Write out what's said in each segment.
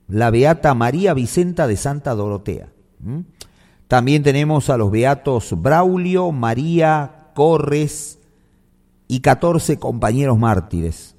la beata María Vicenta de Santa Dorotea. También tenemos a los beatos Braulio, María, Corres y 14 compañeros mártires.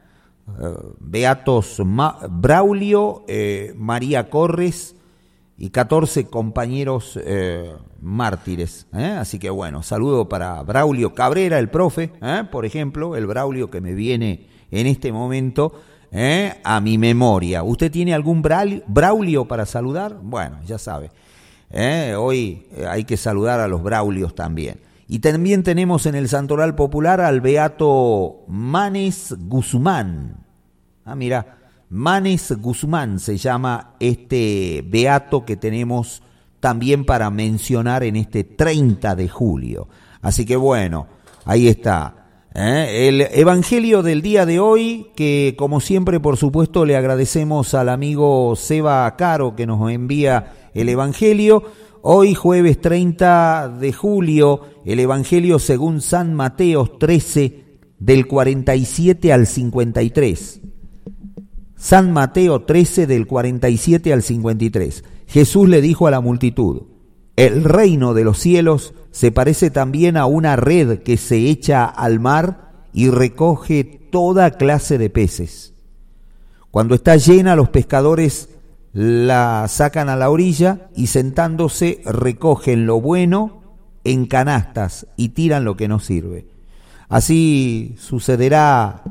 Beatos Braulio, María Corres y 14 compañeros mártires. Así que bueno, saludo para Braulio Cabrera, el profe, por ejemplo, el Braulio que me viene en este momento a mi memoria. ¿Usted tiene algún Braulio para saludar? Bueno, ya sabe. Hoy hay que saludar a los Braulios también. Y también tenemos en el Santoral Popular al beato Manes Guzmán. Mira, Manes Guzmán se llama este beato que tenemos también para mencionar en este 30 de julio. Así que bueno, ahí está. El evangelio del día de hoy, que como siempre, por supuesto, le agradecemos al amigo Seba Caro que nos envía el evangelio. Hoy, jueves 30 de julio, el evangelio según San Mateo 13, del 47 al 53. San Mateo 13, del 47 al 53. Jesús le dijo a la multitud: el reino de los cielos se parece también a una red que se echa al mar y recoge toda clase de peces. Cuando está llena, los pescadores la sacan a la orilla y sentándose recogen lo bueno en canastas y tiran lo que no sirve. Así sucederá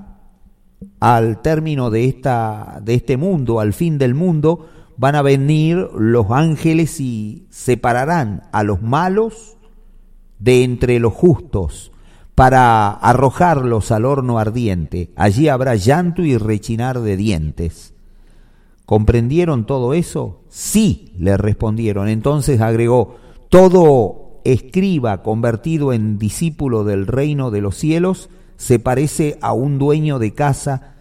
al término de este mundo, al fin del mundo. Van a venir los ángeles y separarán a los malos de entre los justos para arrojarlos al horno ardiente. Allí habrá llanto y rechinar de dientes. ¿Comprendieron todo eso? Sí, le respondieron. Entonces agregó: todo escriba convertido en discípulo del reino de los cielos se parece a un dueño de casa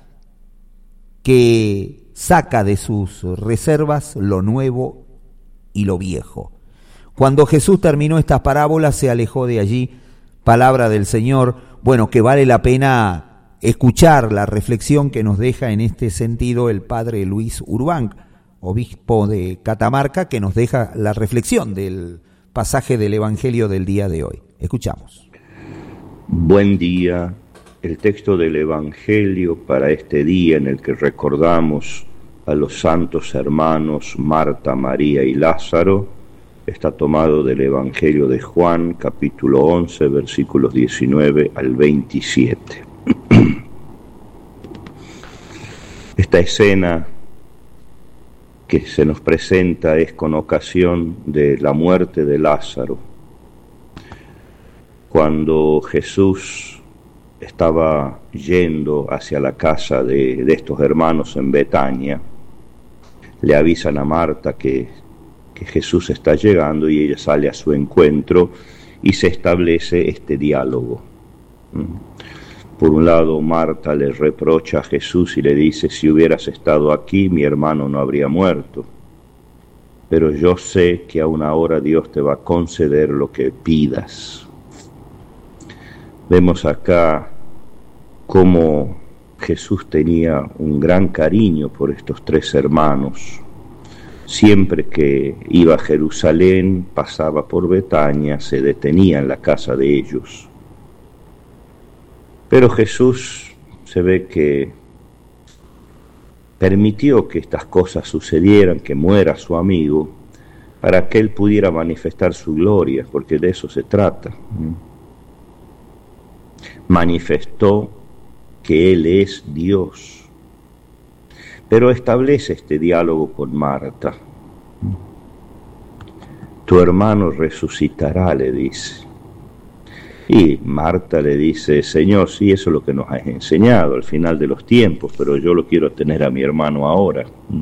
que saca de sus reservas lo nuevo y lo viejo. Cuando Jesús terminó estas parábolas, se alejó de allí. Palabra del Señor. Bueno, que vale la pena escuchar la reflexión que nos deja en este sentido el padre Luis Urbán, obispo de Catamarca, que nos deja la reflexión del pasaje del Evangelio del día de hoy. Escuchamos. Buen día. El texto del Evangelio para este día en el que recordamos a los santos hermanos Marta, María y Lázaro está tomado del Evangelio de Juan, capítulo 11, versículos 19 al 27. Esta escena que se nos presenta es con ocasión de la muerte de Lázaro. Cuando Jesús estaba yendo hacia la casa de estos hermanos en Betania, le avisan a Marta que Jesús está llegando y ella sale a su encuentro y se establece este diálogo. Por un lado, Marta le reprocha a Jesús y le dice: si hubieras estado aquí, mi hermano no habría muerto. Pero yo sé que a una hora Dios te va a conceder lo que pidas. Vemos acá cómo Jesús tenía un gran cariño por estos tres hermanos. Siempre que iba a Jerusalén, pasaba por Betania, se detenía en la casa de ellos. Pero Jesús se ve que permitió que estas cosas sucedieran, que muera su amigo, para que él pudiera manifestar su gloria, porque de eso se trata. Manifestó que Él es Dios. Pero establece este diálogo con Marta. Tu hermano resucitará, le dice. Y Marta le dice: Señor, sí, eso es lo que nos has enseñado al final de los tiempos, pero yo lo quiero tener a mi hermano ahora.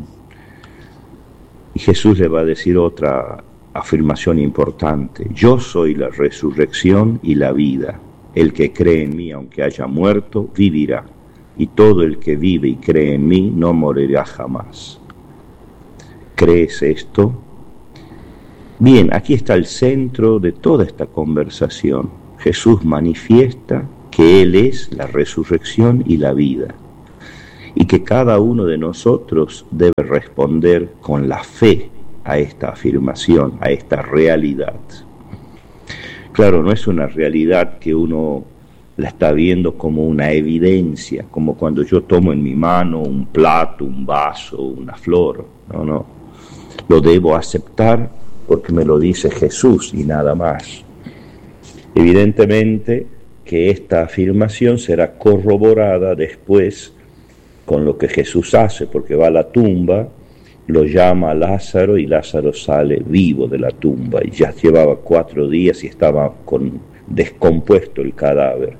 Y Jesús le va a decir otra afirmación importante: yo soy la resurrección y la vida. El que cree en mí, aunque haya muerto, vivirá. Y todo el que vive y cree en mí no morirá jamás. ¿Crees esto? Bien, aquí está el centro de toda esta conversación. Jesús manifiesta que Él es la resurrección y la vida. y que cada uno de nosotros debe responder con la fe a esta afirmación, a esta realidad. Claro, no es una realidad que uno la está viendo como una evidencia, como cuando yo tomo en mi mano un plato, un vaso, una flor. No. Lo debo aceptar porque me lo dice Jesús y nada más. Evidentemente que esta afirmación será corroborada después con lo que Jesús hace, porque va a la tumba, lo llama a Lázaro y Lázaro sale vivo de la tumba y ya llevaba 4 días y estaba descompuesto el cadáver.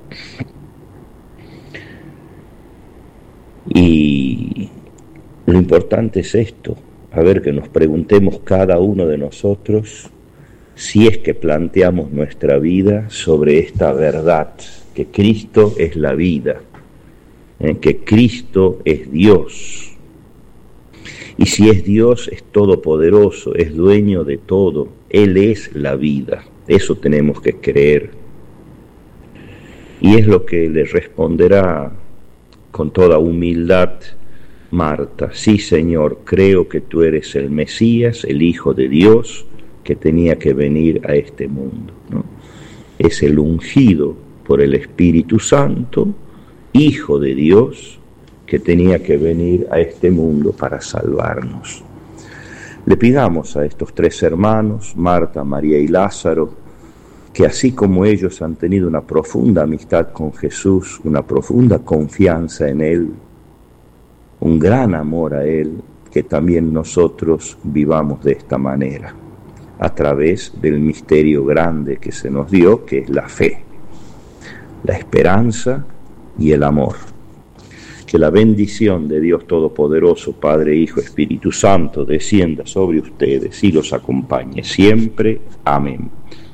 Y lo importante es esto, a ver, que nos preguntemos cada uno de nosotros si es que planteamos nuestra vida sobre esta verdad, que Cristo es la vida, que Cristo es Dios. Y si es Dios, es todopoderoso, es dueño de todo, Él es la vida. Eso tenemos que creer. Y es lo que le responderá con toda humildad Marta: sí, Señor, creo que tú eres el Mesías, el Hijo de Dios, que tenía que venir a este mundo, ¿no? Es el ungido por el Espíritu Santo, Hijo de Dios, que tenía que venir a este mundo para salvarnos. Le pidamos a estos 3 hermanos, Marta, María y Lázaro, que así como ellos han tenido una profunda amistad con Jesús, una profunda confianza en Él, un gran amor a Él, que también nosotros vivamos de esta manera, a través del misterio grande que se nos dio, que es la fe, la esperanza y el amor. Que la bendición de Dios Todopoderoso, Padre, Hijo, Espíritu Santo, descienda sobre ustedes y los acompañe siempre. Amén.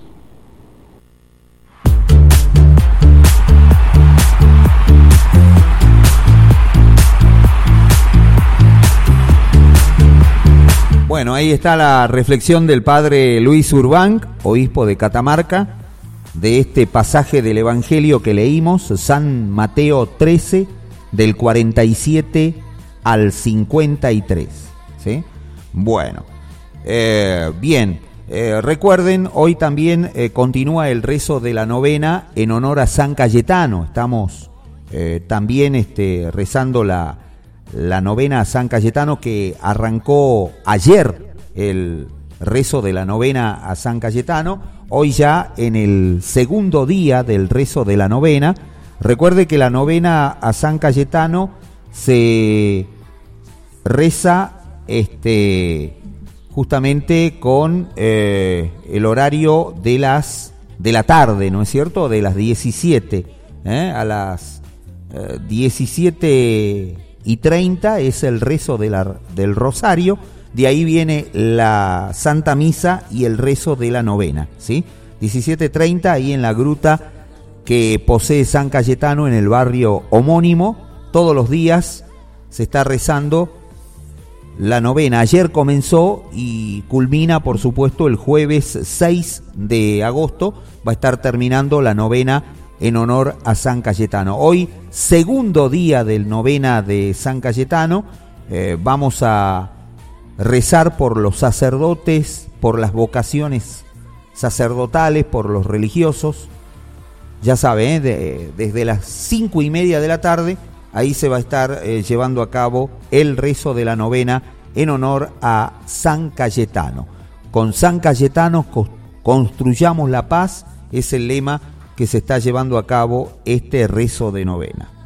Bueno, ahí está la reflexión del padre Luis Urbán, obispo de Catamarca, de este pasaje del Evangelio que leímos, San Mateo 13, del 47 al 53. ¿Sí? Bueno, bien, recuerden, hoy también continúa el rezo de la novena en honor a San Cayetano. Estamos también rezando la novena a San Cayetano, que arrancó ayer el rezo de la novena a San Cayetano, hoy ya en el segundo día del rezo de la novena. Recuerde que la novena a San Cayetano se reza justamente con el horario de la tarde, ¿no es cierto? De las 17, a las 17:30 es el rezo del rosario. De ahí viene la Santa Misa y el rezo de la novena, ¿sí? 17:30 ahí en la gruta que posee San Cayetano en el barrio homónimo. Todos los días se está rezando la novena. Ayer comenzó y culmina, por supuesto, el jueves 6 de agosto. Va a estar terminando la novena en honor a San Cayetano. Hoy, segundo día del novena de San Cayetano, vamos a rezar por los sacerdotes, por las vocaciones sacerdotales, por los religiosos. Ya sabe, desde las 5:30 de la tarde, ahí se va a estar llevando a cabo el rezo de la novena en honor a San Cayetano. Con San Cayetano construyamos la paz, es el lema que se está llevando a cabo este rezo de novena.